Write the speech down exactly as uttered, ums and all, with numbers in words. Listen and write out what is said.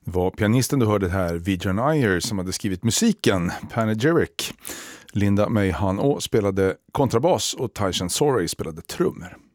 Det var pianisten du hörde här, Vijan Iyer, som hade skrivit musiken, Panegyric. Linda Mayhan spelade kontrabas och Taishan Sorey spelade trummor.